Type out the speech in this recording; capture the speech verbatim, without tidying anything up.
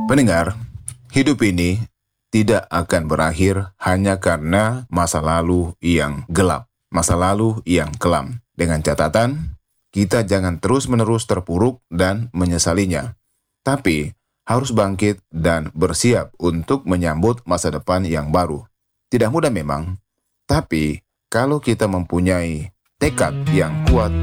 Pendengar, hidup ini tidak akan berakhir hanya karena masa lalu yang gelap, masa lalu yang kelam. Dengan catatan, kita jangan terus-menerus terpuruk dan menyesalinya, tapi harus bangkit dan bersiap untuk menyambut masa depan yang baru. Tidak mudah memang, tapi kalau kita mempunyai tekad yang kuat